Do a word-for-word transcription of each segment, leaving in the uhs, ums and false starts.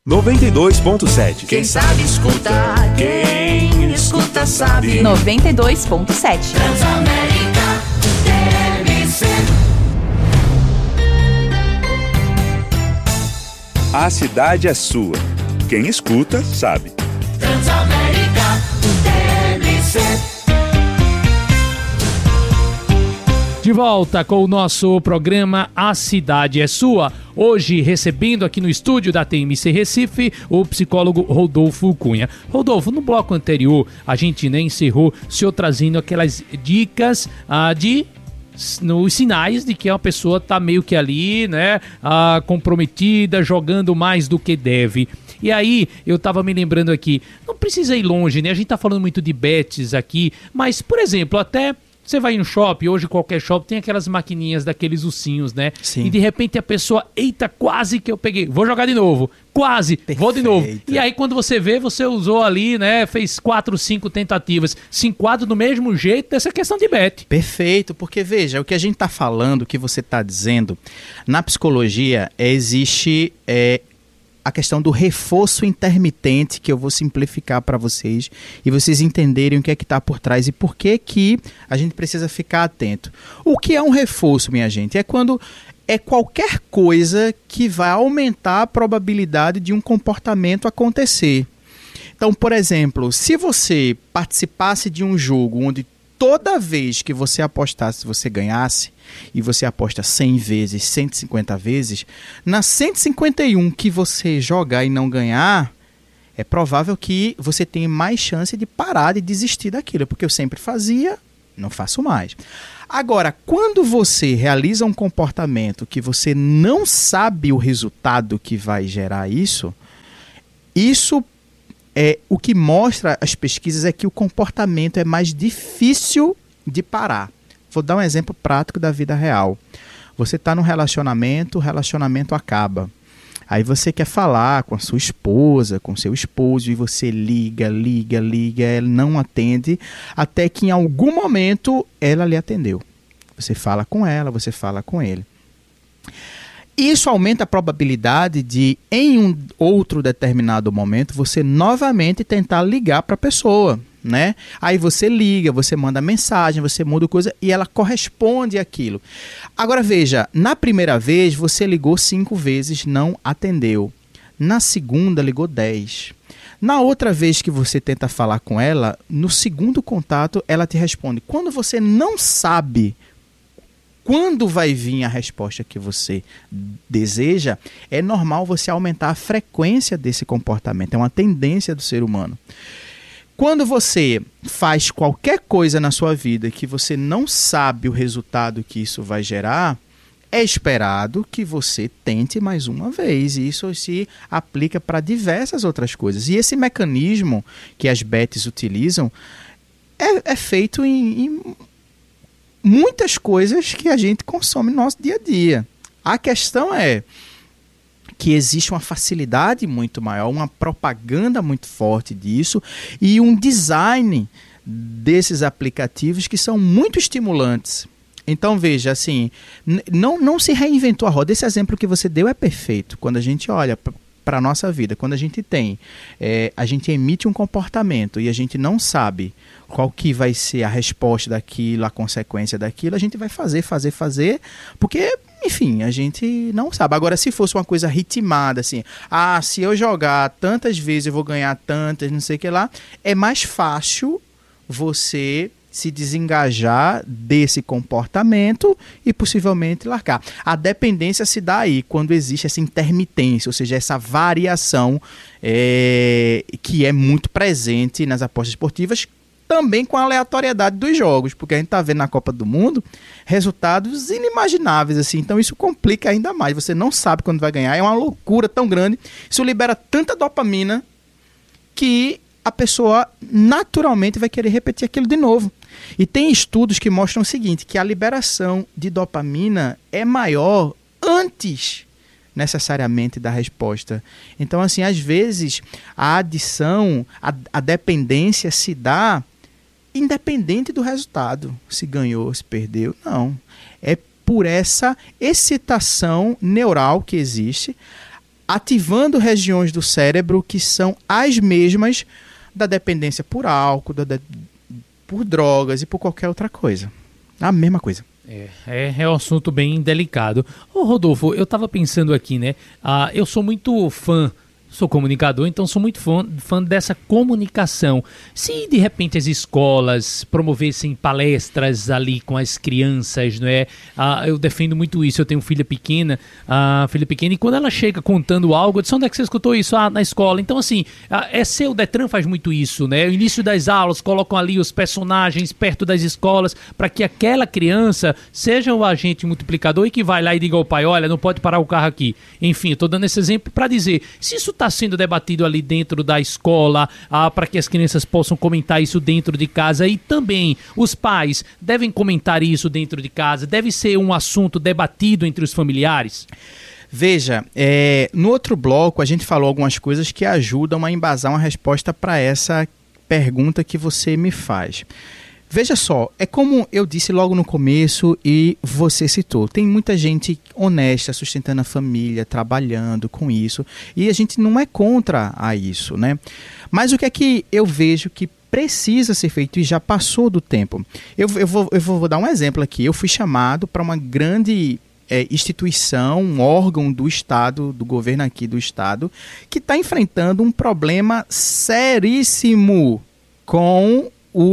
noventa e dois ponto sete. Quem sabe escuta, quem escuta sabe. noventa e dois ponto sete. Transamérica T M C. A cidade é sua. Quem escuta sabe. Transamérica T M C. De volta com o nosso programa A Cidade é Sua. Hoje recebendo aqui no estúdio da T M C Recife o psicólogo Rodolfo Cunha. Rodolfo, no bloco anterior a gente, né, encerrou o senhor trazendo aquelas dicas ah, de... nos sinais de que uma pessoa tá meio que ali, né, ah, comprometida, jogando mais do que deve. E aí, eu tava me lembrando aqui, não precisa ir longe, né, a gente tá falando muito de bets aqui, mas, por exemplo, até você vai no shopping, hoje qualquer shopping tem aquelas maquininhas daqueles ursinhos, né? Sim. E de repente a pessoa, eita, quase que eu peguei, vou jogar de novo, quase, Perfeito. vou de novo. E aí quando você vê, você usou ali, né, fez quatro, cinco tentativas, se enquadra do mesmo jeito dessa questão de bet. Perfeito, porque veja, o que a gente está falando, o que você está dizendo, na psicologia é, existe é, a questão do reforço intermitente, que eu vou simplificar para vocês e vocês entenderem o que é que está por trás e por que que a gente precisa ficar atento. O que é um reforço, minha gente? É quando é qualquer coisa que vai aumentar a probabilidade de um comportamento acontecer. Então, por exemplo, se você participasse de um jogo onde toda vez que você apostasse, você ganhasse, e você aposta cem vezes, cento e cinquenta vezes, na cento e cinquenta e um que você jogar e não ganhar, é provável que você tenha mais chance de parar, de desistir daquilo, porque eu sempre fazia, não faço mais. Agora, quando você realiza um comportamento que você não sabe o resultado que vai gerar isso, isso é o que mostra as pesquisas é que o comportamento é mais difícil de parar. Vou dar um exemplo prático da vida real. Você está num relacionamento, o relacionamento acaba. Aí você quer falar com a sua esposa, com seu esposo, e você liga, liga, liga, ela não atende, até que em algum momento ela lhe atendeu. Você fala com ela, você fala com ele. Isso aumenta a probabilidade de, em um outro determinado momento, você novamente tentar ligar para a pessoa, né? Aí você liga, você manda mensagem, você muda coisa e ela corresponde àquilo. Agora veja, na primeira vez você ligou cinco vezes, não atendeu. Na segunda ligou dez. Na outra vez que você tenta falar com ela, no segundo contato ela te responde. Quando você não sabe quando vai vir a resposta que você deseja, é normal você aumentar a frequência desse comportamento. É uma tendência do ser humano. Quando você faz qualquer coisa na sua vida que você não sabe o resultado que isso vai gerar, é esperado que você tente mais uma vez. E isso se aplica para diversas outras coisas. E esse mecanismo que as bets utilizam é, é feito em... em muitas coisas que a gente consome no nosso dia a dia. A questão é que existe uma facilidade muito maior, uma propaganda muito forte disso e um design desses aplicativos que são muito estimulantes. Então, veja, assim, não, não se reinventou a roda. Esse exemplo que você deu é perfeito. Quando a gente olha para a nossa vida, quando a gente tem, é, a gente emite um comportamento e a gente não sabe qual que vai ser a resposta daquilo, a consequência daquilo, a gente vai fazer, fazer, fazer, porque, enfim, a gente não sabe. Agora, se fosse uma coisa ritmada, assim, ah, se eu jogar tantas vezes eu vou ganhar tantas, não sei o que lá, é mais fácil você se desengajar desse comportamento e possivelmente largar. A dependência se dá aí quando existe essa intermitência, ou seja, essa variação é, que é muito presente nas apostas esportivas, também com a aleatoriedade dos jogos, porque a gente está vendo na Copa do Mundo resultados inimagináveis, assim, então isso complica ainda mais, você não sabe quando vai ganhar, é uma loucura tão grande, isso libera tanta dopamina que a pessoa naturalmente vai querer repetir aquilo de novo. E tem estudos que mostram o seguinte, que a liberação de dopamina é maior antes necessariamente da resposta. Então, assim, às vezes a adição, a, a dependência se dá independente do resultado, se ganhou, se perdeu, não. É por essa excitação neural que existe. ativando regiões do cérebro que são as mesmas da dependência por álcool, da de... por drogas e por qualquer outra coisa. A mesma coisa. É, é, é um assunto bem delicado. Ô Rodolfo, eu tava pensando aqui, né? Ah, eu sou muito fã, sou comunicador, então sou muito fã, fã dessa comunicação. Se de repente as escolas promovessem palestras ali com as crianças, não é? Ah, eu defendo muito isso. Eu tenho filha pequena, ah, filha pequena, e quando ela chega contando algo, eu disse, onde é que você escutou isso? Ah, na escola. Então, assim, a é seu, o Detran faz muito isso, né? O início das aulas, colocam ali os personagens perto das escolas para que aquela criança seja o agente multiplicador e que vai lá e diga ao pai, olha, não pode parar o carro aqui. Enfim, eu tô dando esse exemplo para dizer, se isso está sendo debatido ali dentro da escola, ah, para que as crianças possam comentar isso dentro de casa, e também os pais devem comentar isso dentro de casa, deve ser um assunto debatido entre os familiares? Veja, é, no outro bloco a gente falou algumas coisas que ajudam a embasar uma resposta para essa pergunta que você me faz. Veja só, é como eu disse logo no começo e você citou, tem muita gente honesta, sustentando a família, trabalhando com isso, e a gente não é contra a isso, né? Mas o que é que eu vejo que precisa ser feito e já passou do tempo? Eu, eu, vou, eu vou dar um exemplo aqui. Eu fui chamado para uma grande é, instituição, um órgão do Estado, do governo aqui do Estado, que está enfrentando um problema seríssimo com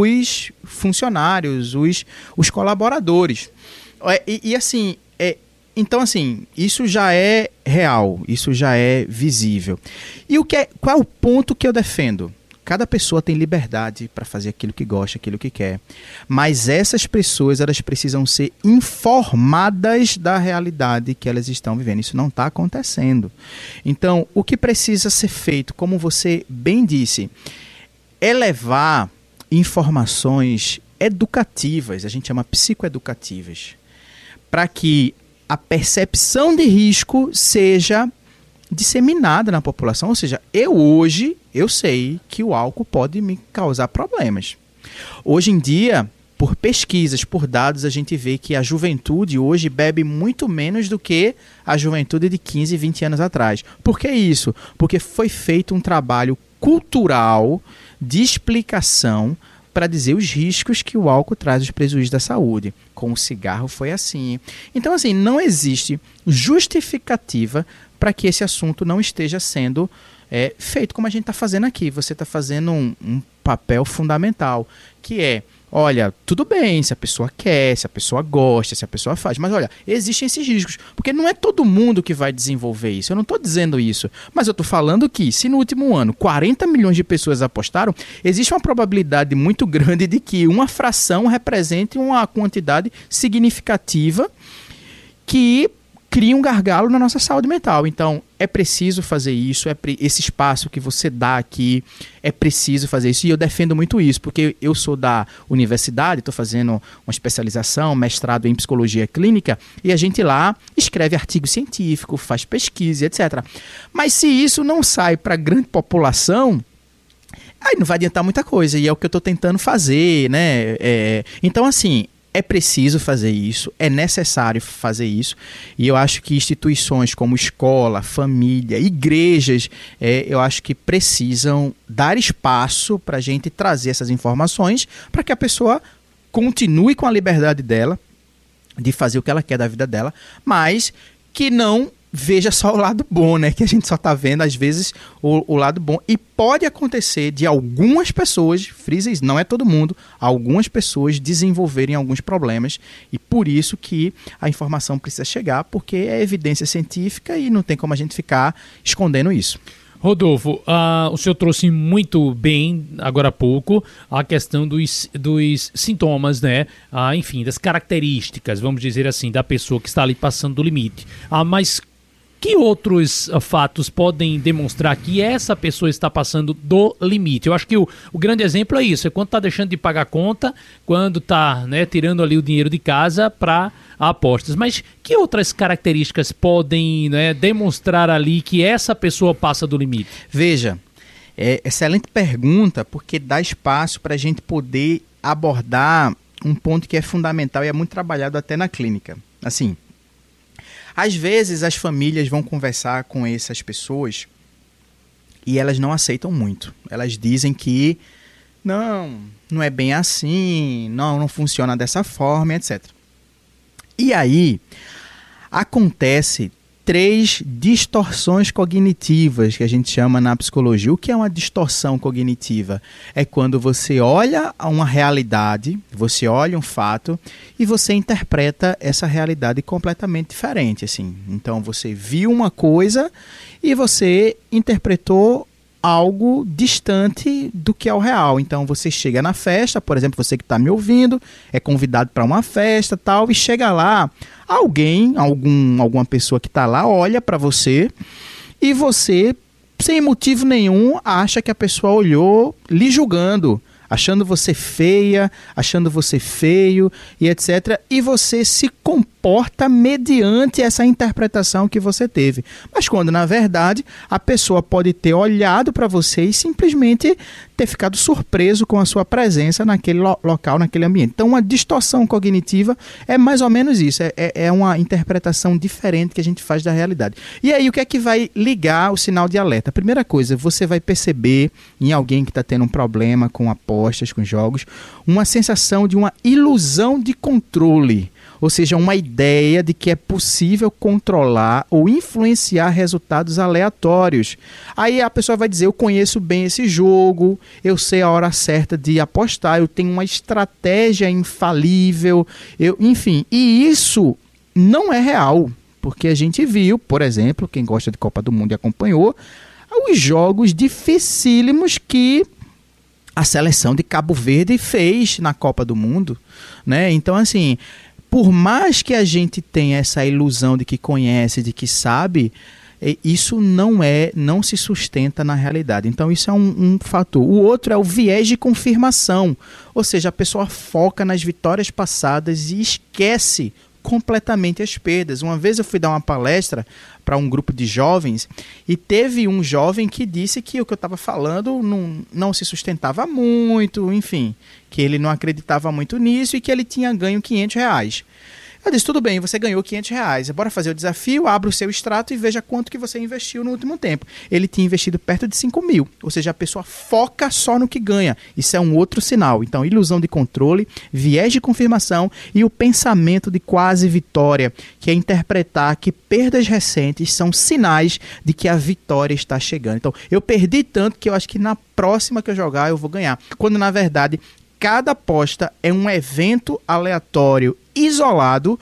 os funcionários, os, os colaboradores. E, e assim, é, então assim, isso já é real, isso já é visível. E o que é, qual é o ponto que eu defendo? Cada pessoa tem liberdade para fazer aquilo que gosta, aquilo que quer. Mas essas pessoas, elas precisam ser informadas da realidade que elas estão vivendo. Isso não está acontecendo. Então, o que precisa ser feito, como você bem disse, é levar informações educativas, a gente chama psicoeducativas, para que a percepção de risco seja disseminada na população. Ou seja, eu hoje, eu sei que o álcool pode me causar problemas. Hoje em dia, por pesquisas, por dados, a gente vê que a juventude hoje bebe muito menos do que a juventude de quinze, vinte anos atrás. Por que isso? Porque foi feito um trabalho cultural de explicação para dizer os riscos que o álcool traz, os prejuízos da saúde. Com o cigarro foi assim. Então, assim, não existe justificativa para que esse assunto não esteja sendo é, feito como a gente está fazendo aqui. Você está fazendo um, um papel fundamental, que é, olha, tudo bem se a pessoa quer, se a pessoa gosta, se a pessoa faz, mas olha, existem esses riscos, porque não é todo mundo que vai desenvolver isso. Eu não estou dizendo isso, mas eu estou falando que se no último ano quarenta milhões de pessoas apostaram, existe uma probabilidade muito grande de que uma fração represente uma quantidade significativa que cria um gargalo na nossa saúde mental. Então, é preciso fazer isso, é pre- esse espaço que você dá aqui, é preciso fazer isso. E eu defendo muito isso, porque eu sou da universidade, estou fazendo uma especialização, mestrado em psicologia clínica, e a gente lá escreve artigo científico, faz pesquisa, etcétera. Mas se isso não sai para a grande população, aí não vai adiantar muita coisa, e é o que eu estou tentando fazer, né? É, então, assim, é preciso fazer isso, é necessário fazer isso, e eu acho que instituições como escola, família, igrejas, é, eu acho que precisam dar espaço para a gente trazer essas informações para que a pessoa continue com a liberdade dela de fazer o que ela quer da vida dela, mas que não veja só o lado bom, né? Que a gente só está vendo, às vezes, o, o lado bom. E pode acontecer de algumas pessoas, frisa isso, não é todo mundo, algumas pessoas desenvolverem alguns problemas. E por isso que a informação precisa chegar, porque é evidência científica e não tem como a gente ficar escondendo isso. Rodolfo, uh, o senhor trouxe muito bem, agora há pouco, a questão dos, dos sintomas, né? Uh, enfim, das características, vamos dizer assim, da pessoa que está ali passando do limite. Uh, mas que outros uh, fatos podem demonstrar que essa pessoa está passando do limite? Eu acho que o, o grande exemplo é isso, é quando está deixando de pagar a conta, quando está, né, tirando ali o dinheiro de casa para apostas. Mas que outras características podem, né, demonstrar ali que essa pessoa passa do limite? Veja, é excelente pergunta, porque dá espaço para a gente poder abordar um ponto que é fundamental e é muito trabalhado até na clínica. Assim, Às vezes as famílias vão conversar com essas pessoas e elas não aceitam muito. Elas dizem que não, não é bem assim, não, não funciona dessa forma, etcétera. E aí acontece três distorções cognitivas que a gente chama na psicologia. O que é uma distorção cognitiva? É quando você olha uma realidade, você olha um fato e você interpreta essa realidade completamente diferente, assim. Então você viu uma coisa e você interpretou algo distante do que é o real. Então você chega na festa, por exemplo, você que está me ouvindo, é convidado para uma festa tal, e chega lá, alguém, algum, alguma pessoa que está lá, olha para você e você, sem motivo nenhum, acha que a pessoa olhou lhe julgando, achando você feia, achando você feio e etcétera. E você se comporta mediante essa interpretação que você teve. Mas quando, na verdade, a pessoa pode ter olhado para você e simplesmente ter ficado surpreso com a sua presença naquele lo- local, naquele ambiente. Então, uma distorção cognitiva é mais ou menos isso. É, é, é uma interpretação diferente que a gente faz da realidade. E aí, o que é que vai ligar o sinal de alerta? A primeira coisa, você vai perceber em alguém que está tendo um problema com apostas, com jogos, uma sensação de uma ilusão de controle. Ou seja, uma ideia de que é possível controlar ou influenciar resultados aleatórios. Aí a pessoa vai dizer, eu conheço bem esse jogo, eu sei a hora certa de apostar, eu tenho uma estratégia infalível, eu, enfim. E isso não é real, porque a gente viu, por exemplo, quem gosta de Copa do Mundo e acompanhou, os jogos dificílimos que a seleção de Cabo Verde fez na Copa do Mundo, né? Então, assim, por mais que a gente tenha essa ilusão de que conhece, de que sabe, isso não é, não se sustenta na realidade. Então isso é um, um fator. O outro é o viés de confirmação, ou seja, a pessoa foca nas vitórias passadas e esquece completamente as perdas. Uma vez eu fui dar uma palestra para um grupo de jovens e teve um jovem que disse que o que eu estava falando não, não se sustentava muito, enfim, que ele não acreditava muito nisso e que ele tinha ganho quinhentos reais. Eu disse, tudo bem, você ganhou quinhentos reais, bora fazer o desafio, abra o seu extrato e veja quanto que você investiu no último tempo. Ele tinha investido perto de cinco mil, ou seja, a pessoa foca só no que ganha. Isso é um outro sinal. Então, ilusão de controle, viés de confirmação e o pensamento de quase vitória, que é interpretar que perdas recentes são sinais de que a vitória está chegando. Então, eu perdi tanto que eu acho que na próxima que eu jogar eu vou ganhar. Quando, na verdade, cada aposta é um evento aleatório, isolado,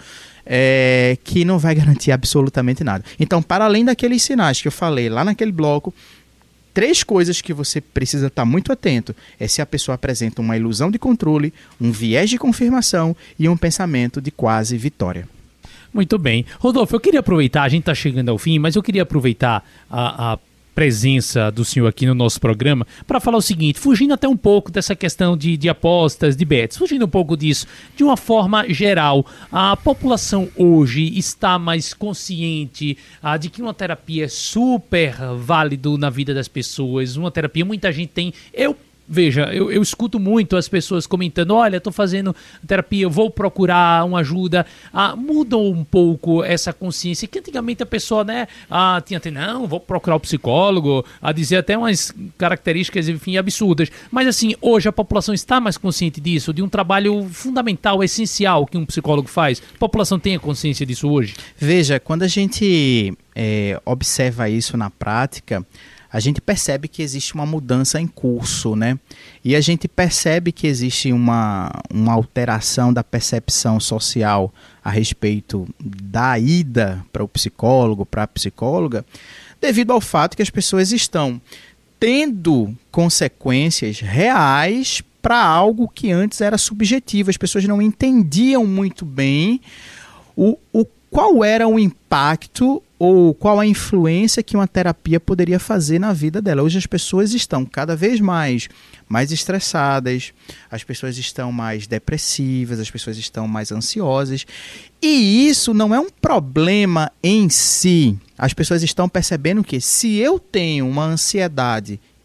é, que não vai garantir absolutamente nada. Então, para além daqueles sinais que eu falei lá naquele bloco, três coisas que você precisa estar muito atento é se a pessoa apresenta uma ilusão de controle, um viés de confirmação e um pensamento de quase vitória. Muito bem. Rodolfo, eu queria aproveitar, a gente está chegando ao fim, mas eu queria aproveitar a, a presença do senhor aqui no nosso programa para falar o seguinte, fugindo até um pouco dessa questão de, de apostas, de bets, fugindo um pouco disso, de uma forma geral, a população hoje está mais consciente ah, de que uma terapia é super válido na vida das pessoas, uma terapia, muita gente tem, eu Veja, eu, eu escuto muito as pessoas comentando, olha, estou fazendo terapia, eu vou procurar uma ajuda. Ah, mudam um pouco essa consciência, que antigamente a pessoa, né, ah, tinha até, não, vou procurar o psicólogo, a dizer até umas características, enfim, absurdas. Mas assim, hoje a população está mais consciente disso, de um trabalho fundamental, essencial que um psicólogo faz. A população tem a consciência disso hoje? Veja, quando a gente é, observa isso na prática, a gente percebe que existe uma mudança em curso, né? E a gente percebe que existe uma, uma alteração da percepção social a respeito da ida para o psicólogo, para a psicóloga, devido ao fato que as pessoas estão tendo consequências reais para algo que antes era subjetivo. As pessoas não entendiam muito bem o, o qual era o impacto ou qual a influência que uma terapia poderia fazer na vida dela. Hoje as pessoas estão cada vez mais, mais estressadas, as pessoas estão mais depressivas, as pessoas estão mais ansiosas. E isso não é um problema em si. As pessoas estão percebendo que se eu tenho uma ansiedade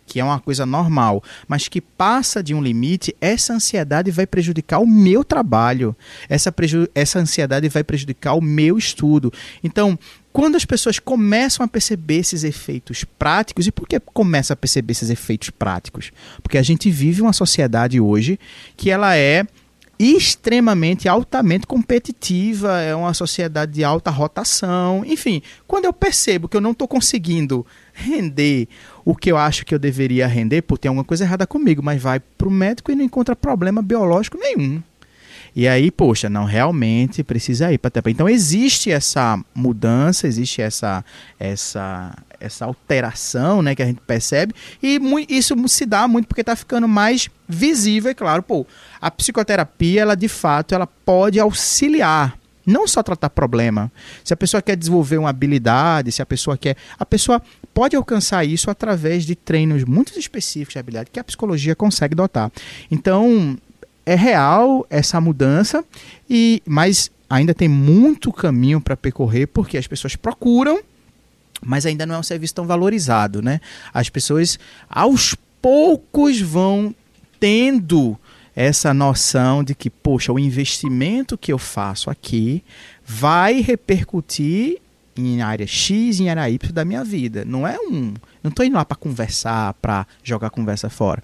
que é uma coisa normal, mas que passa de um limite, essa ansiedade vai prejudicar o meu trabalho, essa, preju- essa ansiedade vai prejudicar o meu estudo. Então, quando as pessoas começam a perceber esses efeitos práticos, e por que começa a perceber esses efeitos práticos? Porque a gente vive uma sociedade hoje que ela é extremamente, altamente competitiva, é uma sociedade de alta rotação, enfim, quando eu percebo que eu não estou conseguindo render o que eu acho que eu deveria render, pô, tem alguma coisa errada comigo, mas vai para o médico e não encontra problema biológico nenhum. E aí, poxa, não, realmente precisa ir para terapia. Então existe essa mudança, existe essa, essa, essa alteração, né, que a gente percebe, e mu- isso se dá muito porque está ficando mais visível, é claro. Pô, a psicoterapia, ela de fato, ela pode auxiliar, não só tratar problema. Se a pessoa quer desenvolver uma habilidade, se a pessoa quer... A pessoa pode alcançar isso através de treinos muito específicos de habilidade que a psicologia consegue dotar. Então, é real essa mudança, e, mas ainda tem muito caminho para percorrer, porque as pessoas procuram, mas ainda não é um serviço tão valorizado, né? As pessoas, aos poucos, vão tendo essa noção de que, poxa, o investimento que eu faço aqui vai repercutir em área X, em área Y da minha vida. Não é um... Não estou indo lá para conversar, para jogar a conversa fora.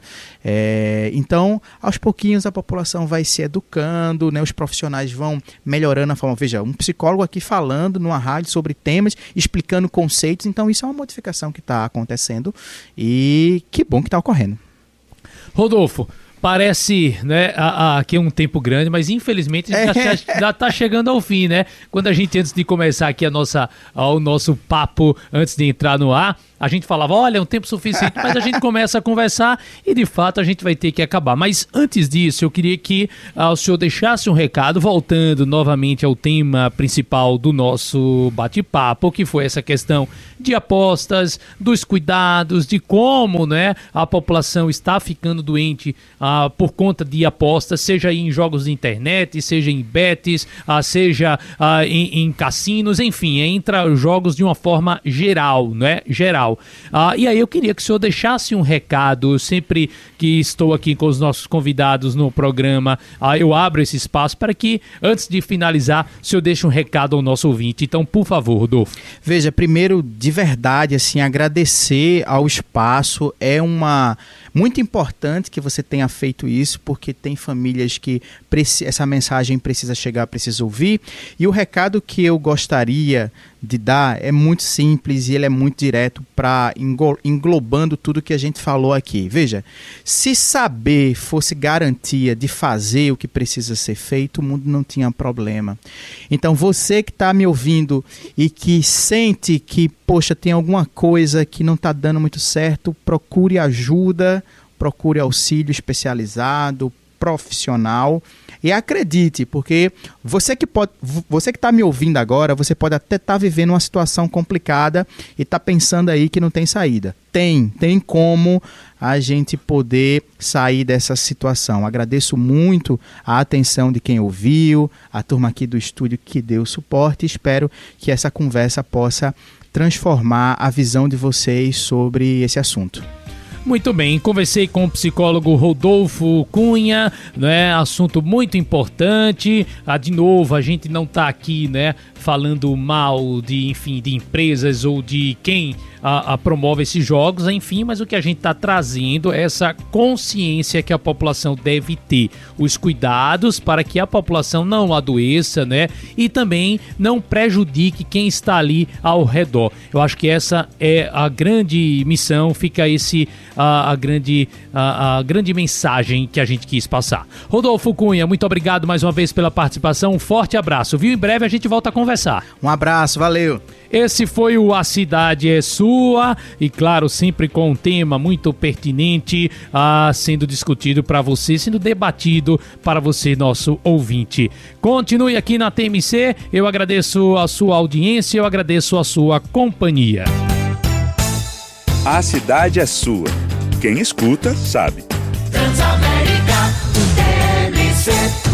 É, então, aos pouquinhos a população vai se educando, né? Os profissionais vão melhorando a forma. Veja, um psicólogo aqui falando numa rádio sobre temas, explicando conceitos. Então, isso é uma modificação que está acontecendo e que bom que está ocorrendo. Rodolfo, parece, né, aqui é um tempo grande, mas infelizmente a gente já está chegando ao fim, né? Quando a gente, antes de começar aqui a nossa, o nosso papo, antes de entrar no ar, a gente falava, olha, é um tempo suficiente, mas a gente começa a conversar e, de fato, a gente vai ter que acabar. Mas, antes disso, eu queria que ah, o senhor deixasse um recado, voltando novamente ao tema principal do nosso bate-papo, que foi essa questão de apostas, dos cuidados, de como, né, a população está ficando doente ah, por conta de apostas, seja em jogos de internet, seja em bets, ah, seja ah, em, em cassinos, enfim, entra jogos de uma forma geral, né, geral. Ah, e aí eu queria que o senhor deixasse um recado, sempre que estou aqui com os nossos convidados no programa, ah, eu abro esse espaço para que, antes de finalizar, o senhor deixe um recado ao nosso ouvinte. Então, por favor, Rodolfo. Veja, primeiro, de verdade, assim, agradecer ao espaço. É uma... muito importante que você tenha feito isso, porque tem famílias que preci- essa mensagem precisa chegar, precisa ouvir. E o recado que eu gostaria de dar é muito simples e ele é muito direto, para englobando tudo que a gente falou aqui. Veja, se saber fosse garantia de fazer o que precisa ser feito, o mundo não tinha problema. Então, você que está me ouvindo e que sente que, poxa, tem alguma coisa que não está dando muito certo, procure ajuda, procure auxílio especializado, profissional, e acredite, porque você que pode, você que está me ouvindo agora, você pode até estar tá vivendo uma situação complicada e está pensando aí que não tem saída. Tem, tem como a gente poder sair dessa situação. Agradeço muito a atenção de quem ouviu, a turma aqui do estúdio que deu suporte, e espero que essa conversa possa transformar a visão de vocês sobre esse assunto. Muito bem, conversei com o psicólogo Rodolfo Cunha, né? Assunto muito importante. Ah, de novo, a gente não está aqui, né, falando mal de, enfim, de empresas ou de quem a, a promove esses jogos, enfim, mas o que a gente está trazendo é essa consciência que a população deve ter, os cuidados para que a população não adoeça, né, e também não prejudique quem está ali ao redor. Eu acho que essa é a grande missão, fica esse a, a, grande, a, a grande mensagem que a gente quis passar. Rodolfo Cunha, muito obrigado mais uma vez pela participação, um forte abraço, viu? Em breve a gente volta a conversar. Um abraço, valeu! Esse foi o A Cidade é Sua, e claro, sempre com um tema muito pertinente, ah, sendo discutido para você, sendo debatido para você, nosso ouvinte. Continue aqui na T M C, eu agradeço a sua audiência, eu agradeço a sua companhia. A Cidade é Sua. Quem escuta, sabe. Transamérica, T M C.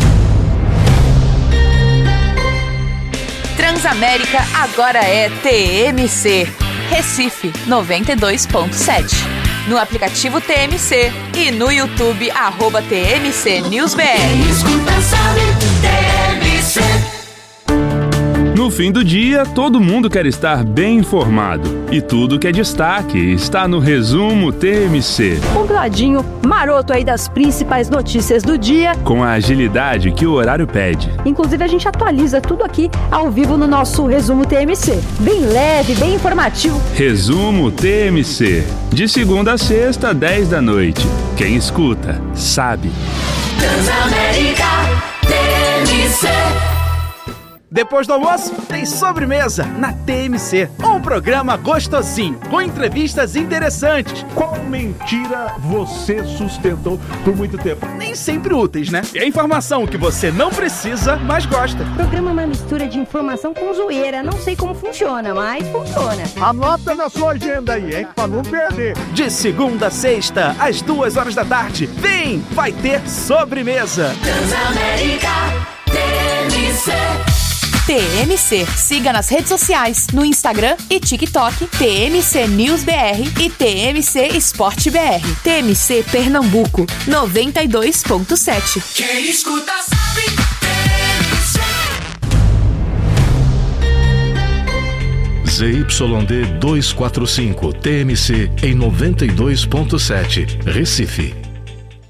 Transamérica agora é T M C. Recife noventa e dois ponto sete. no aplicativo T M C e no YouTube, arroba T M C News B R. Quem escuta sabe, T M C. No fim do dia, todo mundo quer estar bem informado. E tudo que é destaque está no Resumo T M C. Um gladinho maroto aí das principais notícias do dia. Com a agilidade que o horário pede. Inclusive, a gente atualiza tudo aqui ao vivo no nosso Resumo T M C. Bem leve, bem informativo. Resumo T M C. De segunda a sexta, dez da noite. Quem escuta, sabe. Transamérica T M C. Depois do almoço, tem sobremesa na T M C. Um programa gostosinho, com entrevistas interessantes. Qual mentira você sustentou por muito tempo? Nem sempre úteis, né? E a informação que você não precisa, mas gosta. O programa é uma mistura de informação com zoeira. Não sei como funciona, mas funciona. Anota na sua agenda aí, hein? Pra não perder. De segunda a sexta, às duas horas da tarde. Vem, vai ter sobremesa. Transamérica T M C. T M C. Siga nas redes sociais, no Instagram e TikTok, T M C News B R e T M C Esporte B R. T M C Pernambuco, noventa e dois ponto sete. Quem escuta sabe, T M C. Z Y D duzentos e quarenta e cinco, T M C em noventa e dois ponto sete, Recife.